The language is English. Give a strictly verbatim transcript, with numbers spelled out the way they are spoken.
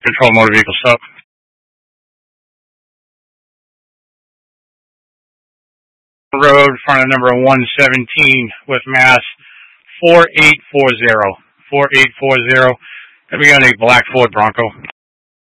Control motor vehicle stop. Road, front of number one seventeen with Mass four eight four zero. four eight four zero. Going to be on a black Ford Bronco.